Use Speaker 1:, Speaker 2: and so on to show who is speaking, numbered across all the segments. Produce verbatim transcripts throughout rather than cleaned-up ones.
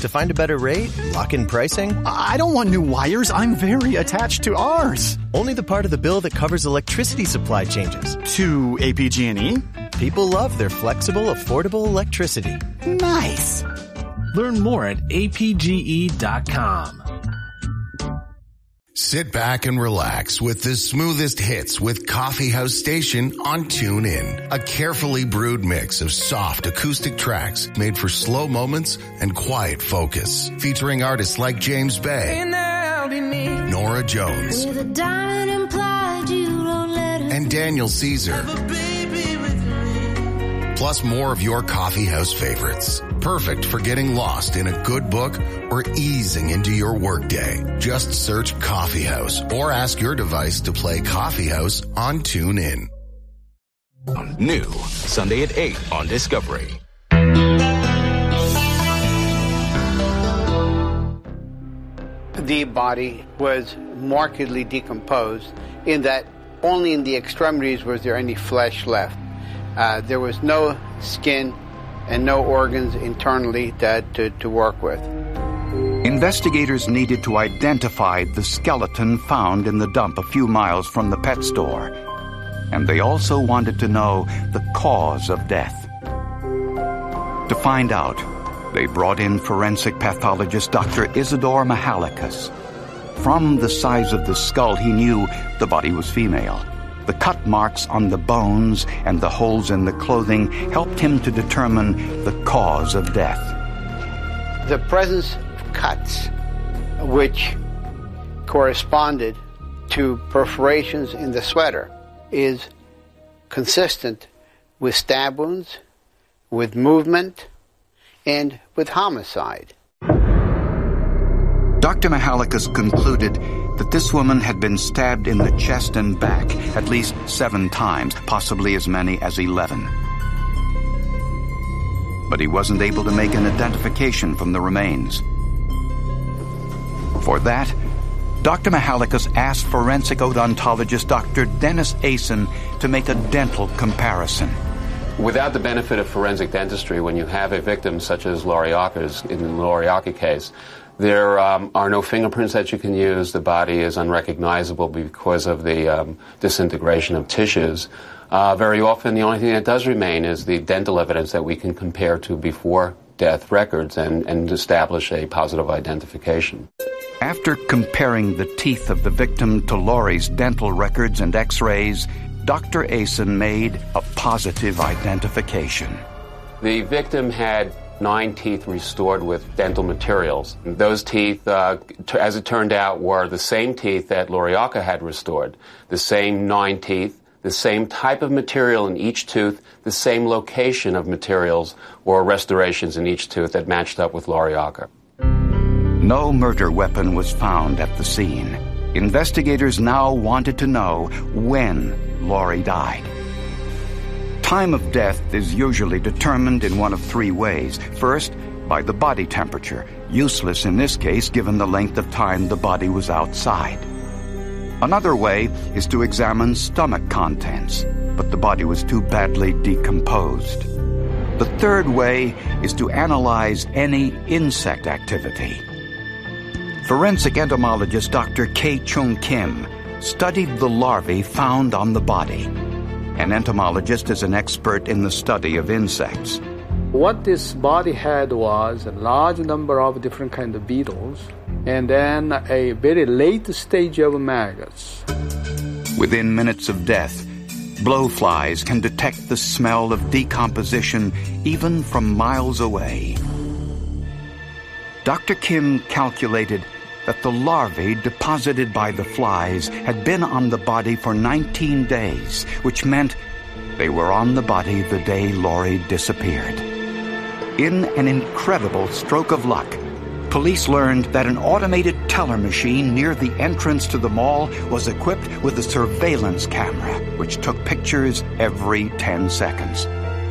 Speaker 1: To find a better rate, lock in pricing?
Speaker 2: I don't want new wires. I'm very attached to ours.
Speaker 1: Only the part of the bill that covers electricity supply changes.
Speaker 2: To A P G and E?
Speaker 1: People love their flexible, affordable electricity.
Speaker 2: Nice.
Speaker 3: Learn more at A P G E dot com.
Speaker 4: Sit back and relax with the smoothest hits with Coffee House Station on TuneIn. A carefully brewed mix of soft acoustic tracks made for slow moments and quiet focus. Featuring artists like James Bay, Nora Jones, and Daniel Caesar. Plus more of your coffee house favorites. Perfect for getting lost in a good book or easing into your workday. Just search Coffee House or ask your device to play Coffee House on TuneIn.
Speaker 5: New, Sunday at eight on Discovery.
Speaker 6: The body was markedly decomposed in that only in the extremities was there any flesh left. Uh, there was no skin and no organs internally that to, to work with.
Speaker 7: Investigators needed to identify the skeleton found in the dump a few miles from the pet store. And they also wanted to know the cause of death. To find out, they brought in forensic pathologist Doctor Isidore Mahalakas. From the size of the skull, he knew the body was female. The cut marks on the bones and the holes in the clothing helped him to determine the cause of death.
Speaker 6: The presence of cuts, which corresponded to perforations in the sweater, is consistent with stab wounds, with movement, and with homicide.
Speaker 7: Doctor Mahalakas concluded that this woman had been stabbed in the chest and back at least seven times, possibly as many as eleven. But he wasn't able to make an identification from the remains. For that, Doctor Mahalakas asked forensic odontologist Doctor Dennis Asen to make a dental comparison.
Speaker 8: Without the benefit of forensic dentistry, when you have a victim such as Lauriaka's, in the Lauriaka case, there um, are no fingerprints that you can use. The body is unrecognizable because of the um, disintegration of tissues. Uh, very often, the only thing that does remain is the dental evidence that we can compare to before death records and, and establish a positive identification.
Speaker 7: After comparing the teeth of the victim to Laurie's dental records and x-rays, Doctor Asen made a positive identification.
Speaker 8: The victim had nine teeth restored with dental materials. Those teeth, uh, t- as it turned out, were the same teeth that Lauriaka had restored. The same nine teeth, the same type of material in each tooth, the same location of materials or restorations in each tooth that matched up with Lauriaka.
Speaker 7: No murder weapon was found at the scene. Investigators now wanted to know when Laurie died. Time of death is usually determined in one of three ways. First, by the body temperature, useless in this case given the length of time the body was outside. Another way is to examine stomach contents, but the body was too badly decomposed. The third way is to analyze any insect activity. Forensic entomologist Doctor K. Chung Kim studied the larvae found on the body. An entomologist is an expert in the study of insects.
Speaker 9: What this body had was a large number of different kinds of beetles and then a very late stage of maggots.
Speaker 7: Within minutes of death, blowflies can detect the smell of decomposition even from miles away. Doctor Kim calculated that the larvae deposited by the flies had been on the body for nineteen days, which meant they were on the body the day Laurie disappeared. In an incredible stroke of luck, police learned that an automated teller machine near the entrance to the mall was equipped with a surveillance camera, which took pictures every ten seconds.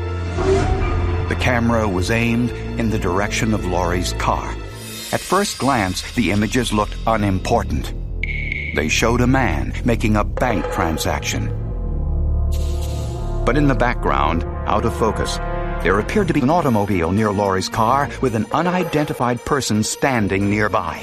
Speaker 7: The camera was aimed in the direction of Laurie's car. At first glance, the images looked unimportant. They showed a man making a bank transaction. But in the background, out of focus, There appeared to be an automobile near Laurie's car with an unidentified person standing nearby.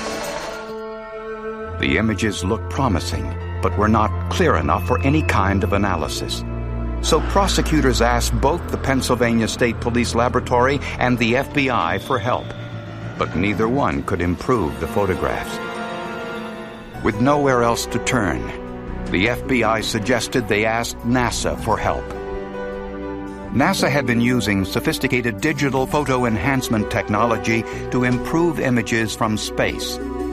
Speaker 7: The images looked promising, but were not clear enough for any kind of analysis. So prosecutors asked both the Pennsylvania State Police Laboratory and the F B I for help, but neither one could improve the photographs. With nowhere else to turn, the F B I suggested they ask NASA for help. NASA had been using sophisticated digital photo enhancement technology to improve images from space.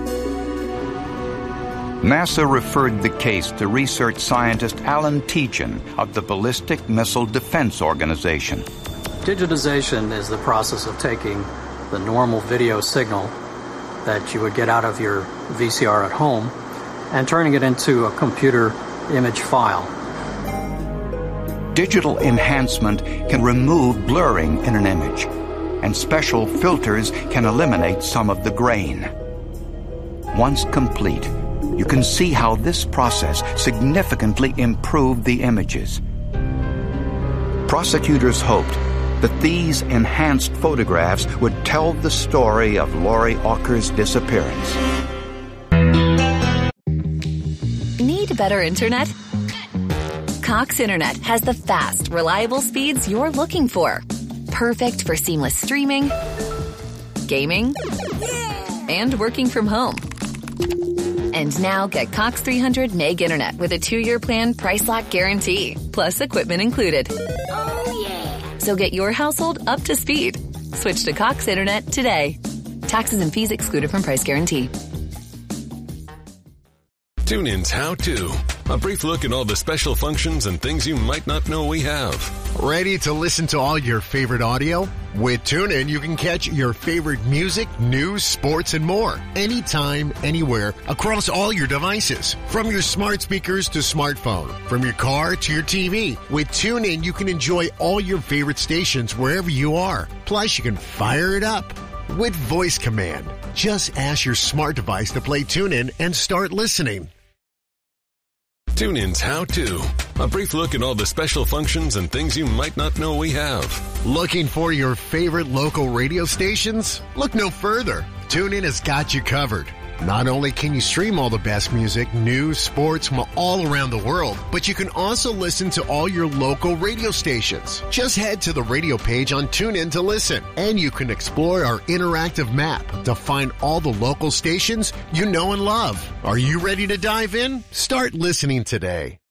Speaker 7: NASA referred the case to research scientist Alan Tietjen of the Ballistic Missile Defense Organization.
Speaker 10: Digitization is the process of taking the normal video signal that you would get out of your V C R at home and turning it into a computer image file.
Speaker 7: Digital enhancement can remove blurring in an image, and special filters can eliminate some of the grain. Once complete, you can see how this process significantly improved the images. Prosecutors hoped that these enhanced photographs would tell the story of Laurie Auker's disappearance.
Speaker 11: Need better internet? Cox Internet has the fast, reliable speeds you're looking for. Perfect for seamless streaming, gaming, and working from home. And now get Cox three hundred meg internet with a two-year plan price lock guarantee, plus equipment included. Oh, yeah. So get your household up to speed. Switch to Cox Internet today. Taxes and fees excluded from price guarantee.
Speaker 12: TuneIn's How To. A brief look at all the special functions and things you might not know we have.
Speaker 13: Ready to listen to all your favorite audio? With TuneIn, you can catch your favorite music, news, sports, and more. Anytime, anywhere, across all your devices. From your smart speakers to smartphone. From your car to your T V. With TuneIn, you can enjoy all your favorite stations wherever you are. Plus, you can fire it up with voice command. Just ask your smart device to play TuneIn and start listening.
Speaker 12: TuneIn's How To. A brief look at all the special functions and things you might not know we have.
Speaker 13: Looking for your favorite local radio stations? Look no further. TuneIn has got you covered. Not only can you stream all the best music, news, sports from all around the world, but you can also listen to all your local radio stations. Just head to the radio page on TuneIn to listen, and you can explore our interactive map to find all the local stations you know and love. Are you ready to dive in? Start listening today.